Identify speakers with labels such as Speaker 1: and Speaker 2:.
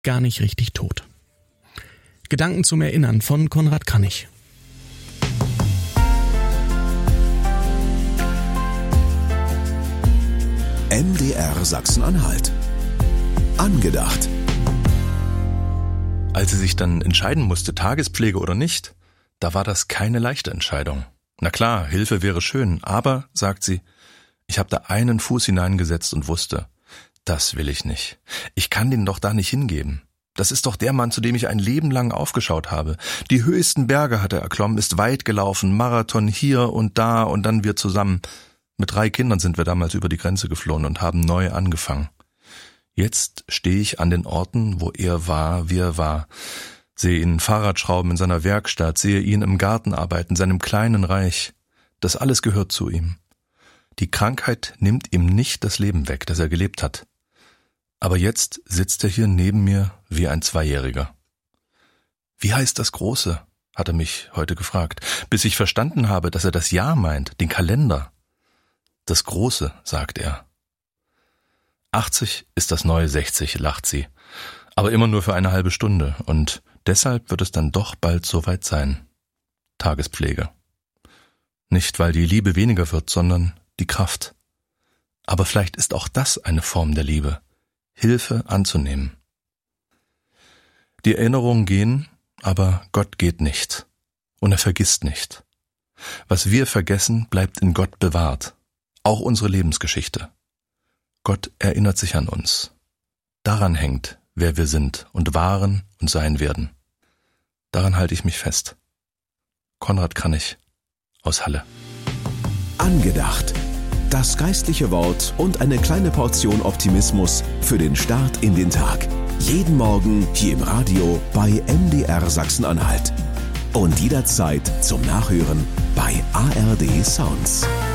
Speaker 1: gar nicht richtig tot. Gedanken zum Erinnern von Konrad Kranich.
Speaker 2: MDR Sachsen-Anhalt. Angedacht.
Speaker 3: Als sie sich dann entscheiden musste, Tagespflege oder nicht, da war das keine leichte Entscheidung. Na klar, Hilfe wäre schön, aber, sagt sie, ich habe da einen Fuß hineingesetzt und wusste, das will ich nicht. Ich kann den doch da nicht hingeben. Das ist doch der Mann, zu dem ich ein Leben lang aufgeschaut habe. Die höchsten Berge hat er erklommen, ist weit gelaufen, Marathon hier und da und dann wir zusammen. Mit 3 Kindern sind wir damals über die Grenze geflohen und haben neu angefangen. Jetzt stehe ich an den Orten, wo er war, wie er war. Sehe ihn Fahrrad schrauben in seiner Werkstatt, sehe ihn im Garten arbeiten, seinem kleinen Reich. Das alles gehört zu ihm. Die Krankheit nimmt ihm nicht das Leben weg, das er gelebt hat. Aber jetzt sitzt er hier neben mir wie ein 2-Jähriger. Wie heißt das Große? Hat er mich heute gefragt, bis ich verstanden habe, dass er das Jahr meint, den Kalender. Das Große, sagt er. 80 ist das neue 60, lacht sie. Aber immer nur für eine halbe Stunde und deshalb wird es dann doch bald soweit sein. Tagespflege. Nicht, weil die Liebe weniger wird, sondern die Kraft. Aber vielleicht ist auch das eine Form der Liebe, Hilfe anzunehmen. Die Erinnerungen gehen, aber Gott geht nicht. Und er vergisst nicht. Was wir vergessen, bleibt in Gott bewahrt. Auch unsere Lebensgeschichte. Gott erinnert sich an uns. Daran hängt, wer wir sind und waren und sein werden. Daran halte ich mich fest. Konrad Kranich aus Halle.
Speaker 2: Angedacht. Das geistliche Wort und eine kleine Portion Optimismus für den Start in den Tag. Jeden Morgen hier im Radio bei MDR Sachsen-Anhalt. Und jederzeit zum Nachhören bei ARD Sounds.